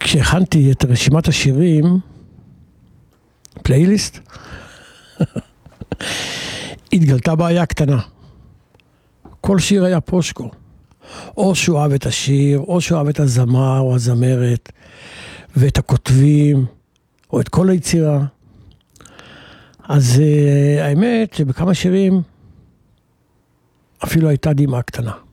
כשהכנתי את רשימת השירים, פלייליסט, התגלתה בעיה קטנה. כל שיר היה פושקו. או שהוא אוהב את השיר, או שהוא אוהב את הזמר או הזמרת, ואת הכותבים, או את כל היצירה. אז האמת שבכמה שירים אפילו הייתה דמעה קטנה.